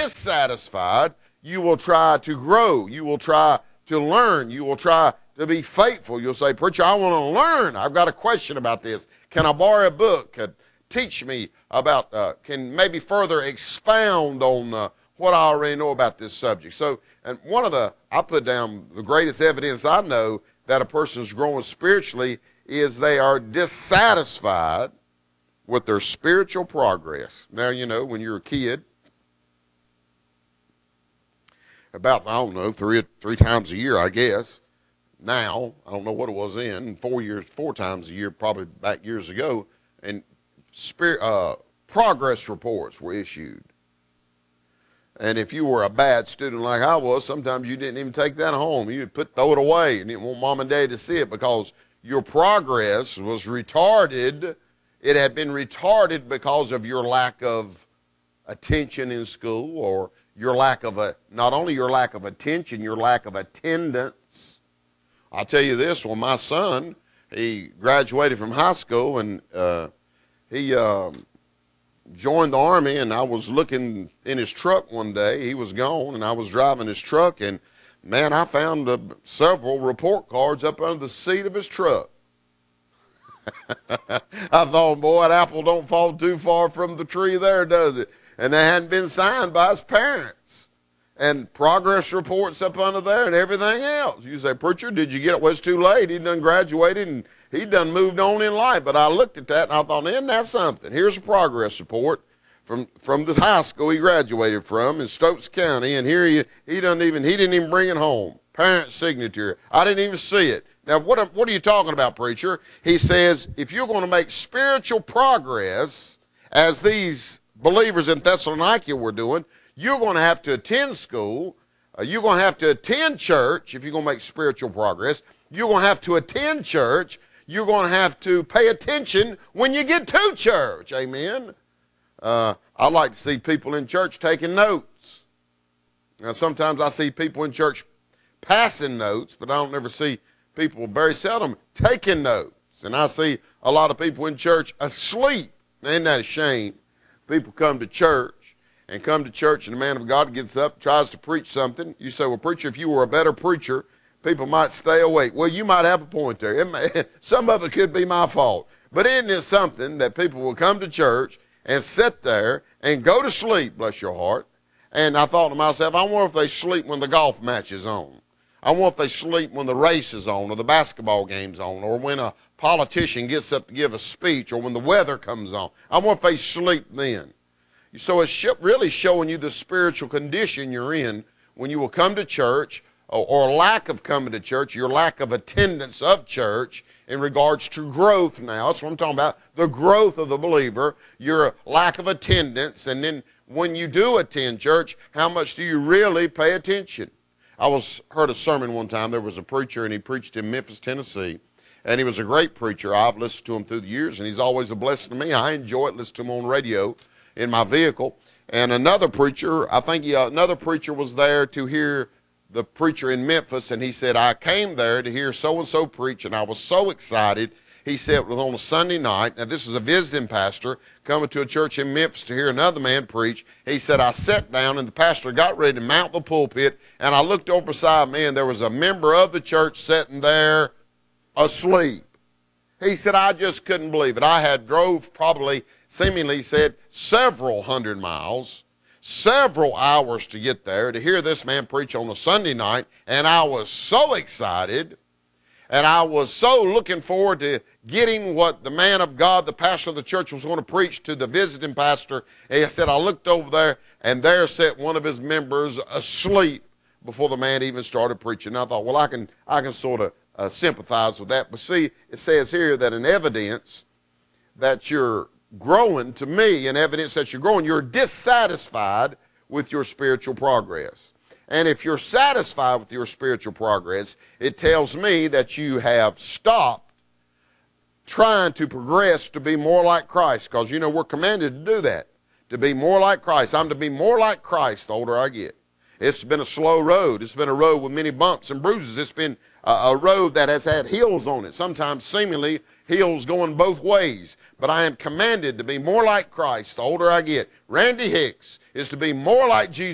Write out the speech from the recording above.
dissatisfied, you will try to grow. You will try to learn. You will try to be faithful. You'll say, preacher, I want to learn. I've got a question about this. Can I borrow a book? Can teach me about, can maybe further expound on what I already know about this subject. So, and I put down the greatest evidence I know that a person is growing spiritually is they are dissatisfied with their spiritual progress. Now, you know, when you're a kid, about, I don't know, three times a year, I guess. Now, I don't know what it was then, 4 times a year, probably back years ago, and progress reports were issued. And if you were a bad student like I was, sometimes you didn't even take that home. You'd throw it away and didn't want mom and dad to see it because your progress was retarded. It had been retarded because of your lack of attention in school, or your lack of not only your lack of attention, your lack of attendance. I'll tell you this, well, my son, he graduated from high school, and he joined the Army, and I was looking in his truck one day. He was gone, and I was driving his truck, and man, I found several report cards up under the seat of his truck. I thought, boy, that apple don't fall too far from the tree there, does it? And they hadn't been signed by his parents. And progress reports up under there and everything else. You say, preacher, did you get it? Well, it's too late. He done graduated and he done moved on in life. But I looked at that and I thought, isn't that something? Here's a progress report from the high school he graduated from in Stokes County. And here he didn't even bring it home. Parent's signature. I didn't even see it. Now, what are you talking about, preacher? He says, if you're going to make spiritual progress, as these believers in Thessalonica were doing, you're going to have to attend school. You're going to have to attend church if you're going to make spiritual progress. You're going to have to attend church. You're going to have to pay attention when you get to church. Amen. I like to see people in church taking notes. Now, sometimes I see people in church passing notes, but I don't ever see people very seldom taking notes. And I see a lot of people in church asleep. Ain't that a shame? People come to church, and the man of God gets up, tries to preach something. You say, well, preacher, if you were a better preacher, people might stay awake. Well, you might have a point there. Some of it could be my fault. But isn't it something that people will come to church and sit there and go to sleep, bless your heart. And I thought to myself, I wonder if they sleep when the golf match is on. I wonder if they sleep when the race is on, or the basketball game's on, or when a politician gets up to give a speech, or when the weather comes on. I wonder if they sleep then. So it's really showing you the spiritual condition you're in when you will come to church, or lack of coming to church, your lack of attendance of church in regards to growth now. That's what I'm talking about, the growth of the believer, your lack of attendance, and then when you do attend church, how much do you really pay attention? I heard a sermon one time. There was a preacher, and he preached in Memphis, Tennessee, and he was a great preacher. I've listened to him through the years, and he's always a blessing to me. I enjoy it, listen to him on radio in my vehicle. And another preacher, another preacher was there to hear the preacher in Memphis, and he said, I came there to hear so-and-so preach, and I was so excited. He said it was on a Sunday night. Now, this is a visiting pastor coming to a church in Memphis to hear another man preach. He said, I sat down, and the pastor got ready to mount the pulpit, and I looked over beside me, and there was a member of the church sitting there asleep. He said, I just couldn't believe it. I had drove probably, seemingly said, several hundred miles, several hours to get there to hear this man preach on a Sunday night, and I was so excited. And I was so looking forward to getting what the man of God, the pastor of the church, was going to preach to the visiting pastor. And he said, I looked over there, and there sat one of his members asleep before the man even started preaching. And I thought, well, I can sort of sympathize with that. But see, it says here that an evidence that you're growing, to me, an evidence that you're growing, you're dissatisfied with your spiritual progress. And if you're satisfied with your spiritual progress, it tells me that you have stopped trying to progress to be more like Christ, because, you know, we're commanded to do that, to be more like Christ. I'm to be more like Christ the older I get. It's been a slow road. It's been a road with many bumps and bruises. It's been a road that has had hills on it, sometimes seemingly hills going both ways. But I am commanded to be more like Christ the older I get. Randy Hicks is to be more like Jesus